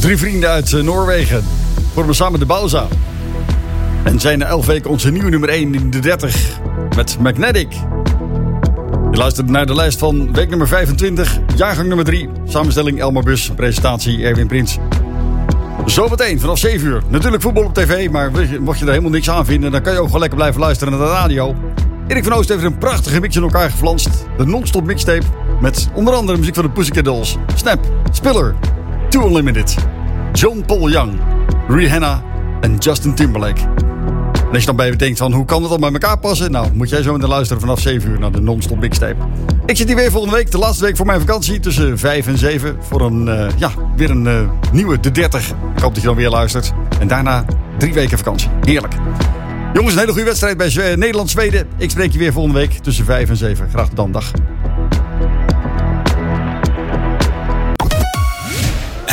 Drie vrienden uit Noorwegen vormen samen de Bauza. En zijn na 11 weken onze nieuwe nummer 1 in de 30 met Magnetic. Je luistert naar de lijst van week nummer 25, jaargang nummer 3. Samenstelling Elmar Bus, presentatie Erwin Prins. Zometeen vanaf 7 uur. Natuurlijk voetbal op tv, maar mocht je er helemaal niks aan vinden, dan kan je ook gewoon lekker blijven luisteren naar de radio. Erik van Oost heeft een prachtige mix in elkaar geflanst. De non-stop mixtape met onder andere muziek van de Pussycat Dolls, Snap, Spiller, Too Unlimited, John Paul Young, Rihanna en Justin Timberlake. En als je dan bij je denkt van hoe kan het al bij elkaar passen? Nou, moet jij zo meteen luisteren vanaf 7 uur naar de non-stop mixtape. Ik zit hier weer volgende week, de laatste week voor mijn vakantie, tussen 5 en 7. Voor weer een nieuwe, de 30. Ik hoop dat je dan weer luistert. En daarna 3 weken vakantie. Heerlijk. Jongens, een hele goede wedstrijd bij Nederland-Zweden. Ik spreek je weer volgende week tussen 5 en 7. Graag tot dan, dag.